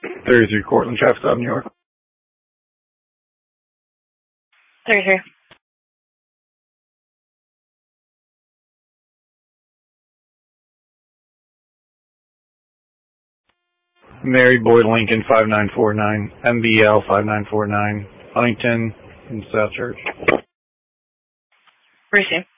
33 Cortland, traffic stop, New York. 33. Mary Boyd Lincoln 5949, MBL 5949, Huntington, and South Church. Receive.